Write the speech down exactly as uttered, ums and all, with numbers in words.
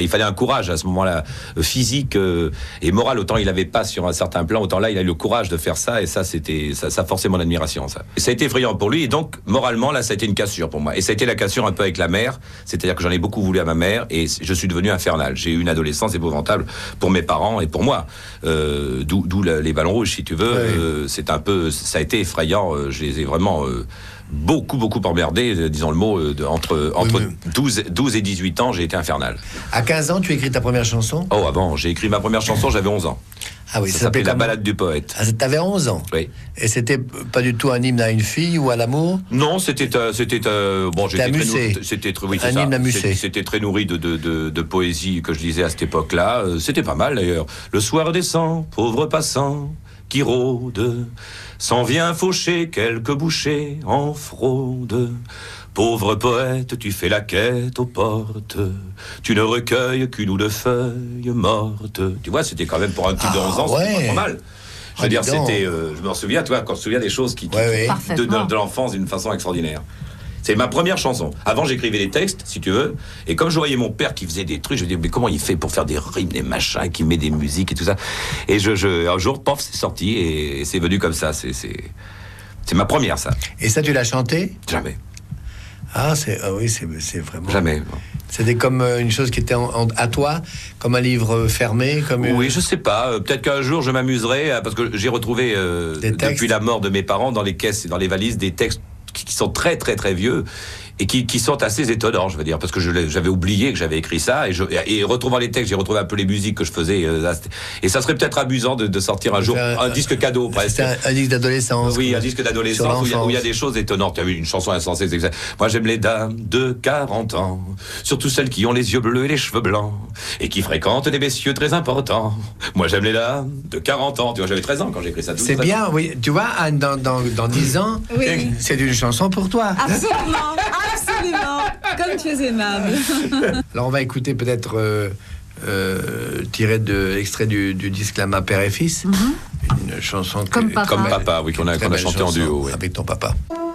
il fallait un courage à ce moment-là, euh, physique euh, et moral. Autant il n'avait pas sur un certain plan, autant là il a eu le courage de faire ça, et ça c'était ça, ça forçait mon admiration, ça. Et ça a été effrayant pour lui, et donc moralement là ça a été une cassure pour moi. Et ça a été la cassure un peu avec la mère, c'est-à-dire que j'en ai beaucoup voulu à ma mère, et je suis devenu infernal. J'ai eu une adolescence épouvantable pour mes parents et pour moi. Euh, d'où, d'où la, les ballons rouges, si tu veux. Ouais. Euh, c'est un peu, ça a été effrayant. Euh, je les ai vraiment euh, beaucoup, beaucoup emmerdés, euh, disons le mot, euh, de, entre, entre oui, mais... douze, douze et dix-huit ans, j'ai été infernal. À quinze ans, tu as écrit ta première chanson? Oh, avant, j'ai écrit ma première chanson, j'avais onze ans. Ah oui, ça, ça s'appelait La comment? balade du poète. Ah, t'avais onze ans? Oui. Et c'était pas du tout un hymne à une fille ou à l'amour? Non, c'était euh, c'était euh, bon, j'étais très nourri, c'était très oui, c'est un ça. hymne à musée. C'était très nourri de, de, de, de poésie que je lisais à cette époque-là. Euh, c'était pas mal d'ailleurs. Le soir descend, pauvre passant qui rôde, s'en vient faucher quelques bouchées en fraude. Pauvre poète, tu fais la quête aux portes, tu ne recueilles qu'une ou deux feuilles mortes. Tu vois, c'était quand même pour un type ah, de onze ans, ouais. C'était pas trop mal. Je veux ah, dire, c'était, euh, je m'en souviens, tu vois, quand je me souviens des choses qui, qui ouais, qui, de, de, de l'enfance d'une façon extraordinaire. C'est ma première chanson. Avant, j'écrivais des textes, si tu veux, et comme je voyais mon père qui faisait des trucs, je me disais, mais comment il fait pour faire des rimes, des machins, qui met des musiques et tout ça. Et je, je, un jour, pof, c'est sorti, et, et c'est venu comme ça. C'est, c'est, c'est ma première, ça. Et ça, tu l'as chanté? Jamais. Ah, c'est, ah oui, c'est, c'est vraiment... Jamais. C'était comme une chose qui était en, en, à toi, comme un livre fermé, comme une... Oui, je sais pas. Euh, peut-être qu'un jour je m'amuserai, parce que j'ai retrouvé euh, depuis la mort de mes parents dans les caisses et dans les valises des textes qui, qui sont très très très vieux et qui, qui sont assez étonnants, je veux dire, parce que je, j'avais oublié que j'avais écrit ça, et, je, et retrouvant les textes, j'ai retrouvé un peu les musiques que je faisais, euh, et ça serait peut-être amusant de, de sortir un jour un, un disque cadeau, presque. C'est un, un disque d'adolescence. Oui, un disque d'adolescence où il, y a, où il y a des choses étonnantes. Il y a eu une chanson insensée. C'est moi, j'aime les dames de quarante ans, surtout celles qui ont les yeux bleus et les cheveux blancs, et qui fréquentent des messieurs très importants. Moi, j'aime les dames de quarante ans. Tu vois, j'avais treize ans quand j'ai écrit ça. C'est bien, ans. Oui. Tu vois, Anne, dans, dans, dans dix ans, oui. C'est une chanson pour toi. Absolument. Absolument, comme tu es aimable. Alors on va écouter peut-être euh, euh, tiré de l'extrait du, du disque La main père et fils, mm-hmm. Une chanson comme que, papa, comme papa, oui, qu'on a, qu'on a chanté en duo, oui. Avec ton papa.